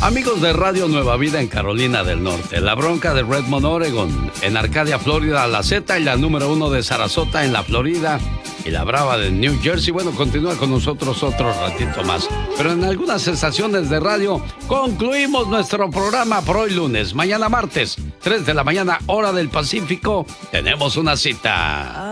Amigos de Radio Nueva Vida en Carolina del Norte, La Bronca de Redmond, Oregon, en Arcadia, Florida, La Z y la número 1 de Sarasota en la Florida y la Brava de New Jersey. Bueno, continúa con nosotros otro ratito más. Pero en algunas estaciones de radio concluimos nuestro programa por hoy lunes. Mañana martes, 3 de la mañana, hora del Pacífico, tenemos una cita.